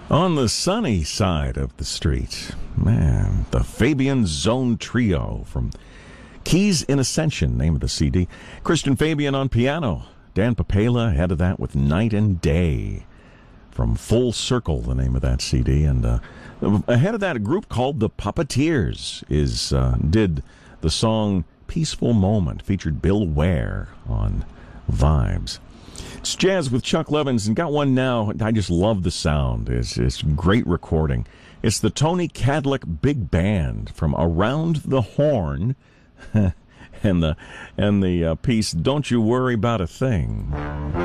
On the sunny side of the street, man, the Fabian Zone Trio from Keys in Ascension, name of the CD. Christian Fabian on piano. Dan Papela ahead of that with Night and Day from Full Circle, the name of that CD. And ahead of that, a group called the Puppeteers did the song Peaceful Moment, featured Bill Ware on Vibes. It's Jazz with Chuck Levins, and got one now. I just love the sound. It's great recording. It's the Tony Cadlick Big Band from Around the Horn, and the piece Don't You Worry About a Thing.